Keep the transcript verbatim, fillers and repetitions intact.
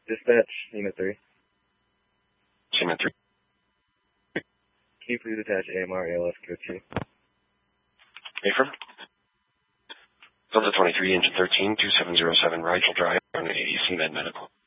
Dispatch, Unit three. Unit three. Can you please attach A M R A L S code two? Affirm. Delta twenty-three, engine thirteen, two seven zero seven, Rigel Drive, on A D C Med Medical.